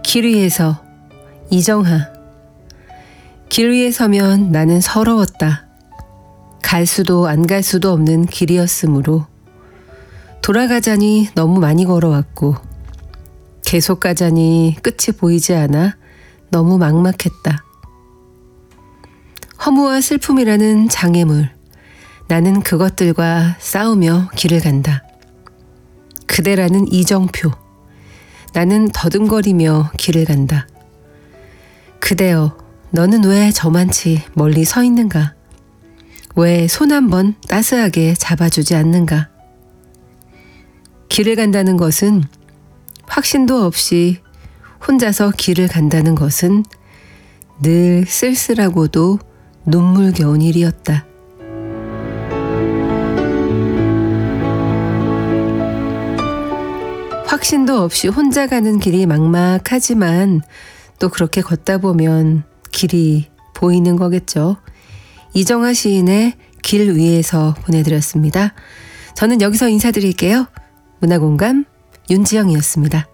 길 위에서 이정하. 길 위에 서면 나는 서러웠다. 갈 수도 안 갈 수도 없는 길이었으므로 돌아가자니 너무 많이 걸어왔고 계속 가자니 끝이 보이지 않아 너무 막막했다. 허무와 슬픔이라는 장애물, 나는 그것들과 싸우며 길을 간다. 그대라는 이정표, 나는 더듬거리며 길을 간다. 그대여, 너는 왜 저만치 멀리 서 있는가? 왜 손 한번 따스하게 잡아주지 않는가? 길을 간다는 것은 확신도 없이 혼자서 길을 간다는 것은 늘 쓸쓸하고도 눈물겨운 일이었다. 확신도 없이 혼자 가는 길이 막막하지만 또 그렇게 걷다 보면 길이 보이는 거겠죠. 이정하 시인의 길 위에서 보내드렸습니다. 저는 여기서 인사드릴게요. 문화공감 윤지영이었습니다.